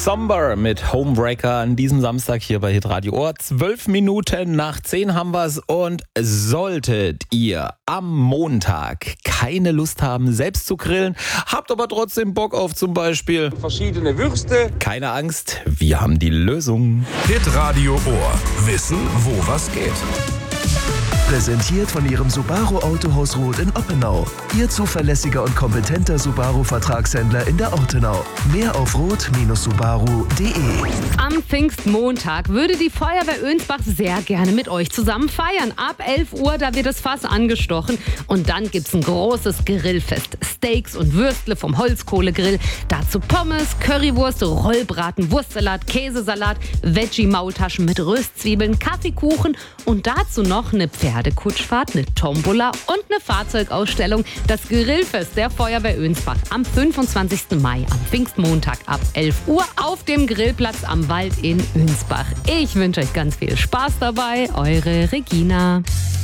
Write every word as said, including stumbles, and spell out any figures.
Somber mit Homebreaker an diesem Samstag hier bei Hitradio Ohr. Zwölf Minuten nach zehn haben wir's und solltet ihr am Montag keine Lust haben, selbst zu grillen, habt aber trotzdem Bock auf zum Beispiel verschiedene Würste. Keine Angst, wir haben die Lösung. Hitradio Ohr. Wissen, wo was geht. Präsentiert von Ihrem Subaru Autohaus Roth in Oppenau. Ihr zuverlässiger und kompetenter Subaru-Vertragshändler in der Ortenau. Mehr auf roth Bindestrich subaru punkt de. Am Pfingstmontag würde die Feuerwehr Önsbach sehr gerne mit euch zusammen feiern. Ab elf Uhr, da wird das Fass angestochen. Und dann gibt's ein großes Grillfest. Steaks und Würstle vom Holzkohlegrill. Dazu Pommes, Currywurst, Rollbraten, Wurstsalat, Käsesalat, Veggie-Maultaschen mit Röstzwiebeln, Kaffeekuchen und dazu noch eine Pferdekutschfahrt, eine Tombola und eine Fahrzeugausstellung. Das Grillfest der Feuerwehr Önsbach am fünfundzwanzigsten Mai, am Pfingstmontag ab elf Uhr auf dem Grillplatz am Wald in Önsbach. Ich wünsche euch ganz viel Spaß dabei. Eure Regina.